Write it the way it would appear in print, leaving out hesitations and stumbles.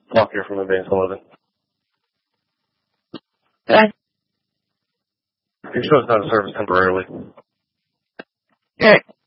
Talk here from Advanced 11. Good. Your show's out of service temporarily. Good.